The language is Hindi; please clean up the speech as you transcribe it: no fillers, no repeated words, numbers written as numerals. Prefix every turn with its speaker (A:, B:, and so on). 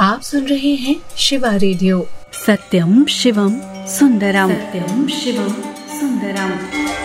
A: आप सुन रहे हैं शिवा रेडियो।
B: सत्यम शिवम सुंदरम। सत्यम शिवम सुंदरम।